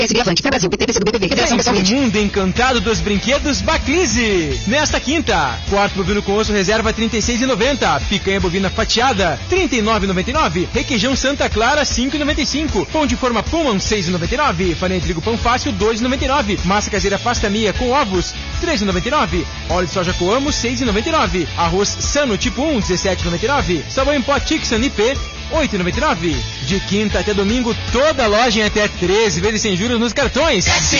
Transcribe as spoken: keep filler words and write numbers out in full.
S B Avante, Brasil, P T, P C do B P V, Federação Pessoal O mundo encantado dos brinquedos Baclise. Nesta quinta, quarto bovino com osso reserva trinta e seis reais e noventa centavos. Picanha bovina fatiada trinta e nove reais e noventa e nove centavos. Requeijão Santa Clara cinco reais e noventa e cinco centavos. Pão de forma Pullman seis reais e noventa e nove centavos. Farinha de trigo Pão Fácil dois reais e noventa e nove centavos. Massa caseira Pasta Mia com ovos três reais e noventa e nove centavos. Óleo de soja Coamo seis reais e noventa e nove centavos. Arroz Sano tipo um dezessete reais e noventa e nove centavos. Sabão em pó Tixan I P oito reais e noventa e nove centavos. De quinta até domingo, toda loja em até treze vezes sem juros nos cartões. S